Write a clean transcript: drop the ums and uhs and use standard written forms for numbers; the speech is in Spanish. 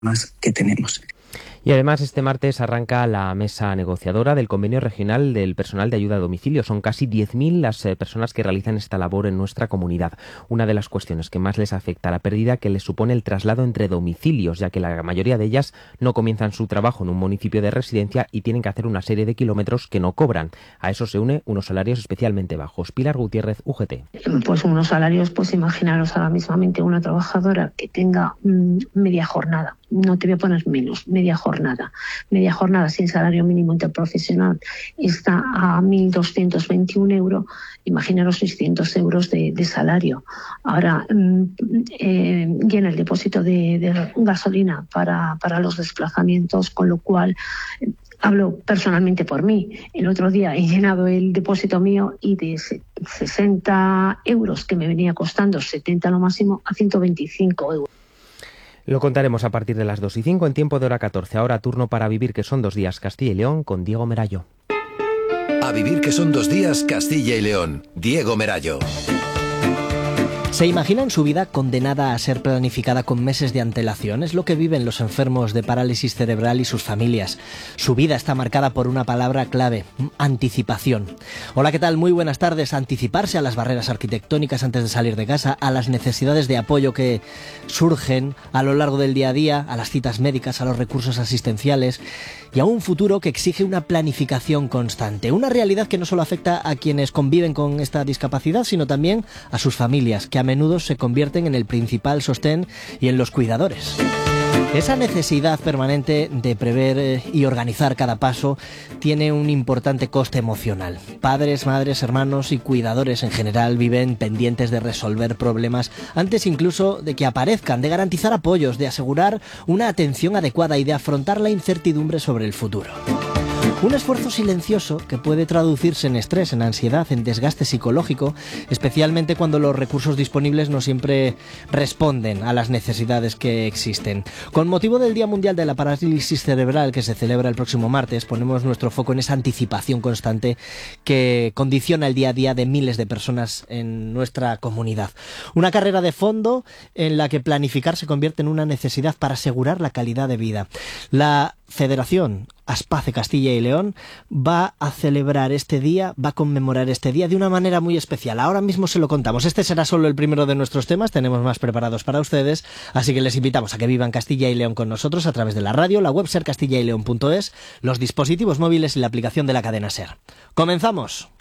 más que tenemos. Y además este martes arranca la mesa negociadora del convenio regional del personal de ayuda a domicilio. Son casi 10.000 las personas que realizan esta labor en nuestra comunidad. Una de las cuestiones que más les afecta a la pérdida que les supone el traslado entre domicilios, ya que la mayoría de ellas no comienzan su trabajo en un municipio de residencia y tienen que hacer una serie de kilómetros que no cobran. A eso se une unos salarios especialmente bajos. Pilar Gutiérrez, UGT. Pues unos salarios, pues imaginaros ahora mismamente una trabajadora que tenga media jornada. No te voy a poner menos, media jornada. Media jornada sin salario mínimo interprofesional está a 1.221 euros. Imaginaros 600 euros de salario. Ahora, llena el depósito de gasolina para los desplazamientos, con lo cual... Hablo personalmente por mí. El otro día he llenado el depósito mío y de 60 euros que me venía costando, 70 lo máximo, a 125 euros. Lo contaremos a partir de las 2:05 en tiempo de hora 14. Ahora turno para Vivir, que son 2 días, Castilla y León, con Diego Merallo. A Vivir, que son 2 días, Castilla y León. Diego Merallo. ¿Se imaginan su vida condenada a ser planificada con meses de antelación? Es lo que viven los enfermos de parálisis cerebral y sus familias. Su vida está marcada por una palabra clave: anticipación. Hola, ¿qué tal? Muy buenas tardes. Anticiparse a las barreras arquitectónicas antes de salir de casa, a las necesidades de apoyo que surgen a lo largo del día a día, a las citas médicas, a los recursos asistenciales y a un futuro que exige una planificación constante. Una realidad que no solo afecta a quienes conviven con esta discapacidad, sino también a sus familias, que a menudo se convierten en el principal sostén y en los cuidadores. Esa necesidad permanente de prever y organizar cada paso tiene un importante coste emocional. Padres, madres, hermanos y cuidadores en general viven pendientes de resolver problemas antes incluso de que aparezcan, de garantizar apoyos, de asegurar una atención adecuada y de afrontar la incertidumbre sobre el futuro. Un esfuerzo silencioso que puede traducirse en estrés, en ansiedad, en desgaste psicológico, especialmente cuando los recursos disponibles no siempre responden a las necesidades que existen. Con motivo del Día Mundial de la Parálisis Cerebral, que se celebra el próximo martes, ponemos nuestro foco en esa anticipación constante que condiciona el día a día de miles de personas en nuestra comunidad. Una carrera de fondo en la que planificar se convierte en una necesidad para asegurar la calidad de vida. La Federación Aspace Castilla y León va a celebrar este día, va a conmemorar este día de una manera muy especial. Ahora mismo se lo contamos. Este será solo el primero de nuestros temas, tenemos más preparados para ustedes, así que les invitamos a que vivan Castilla y León con nosotros a través de la radio, la web sercastillaileon.es, los dispositivos móviles y la aplicación de la cadena SER. ¡Comenzamos!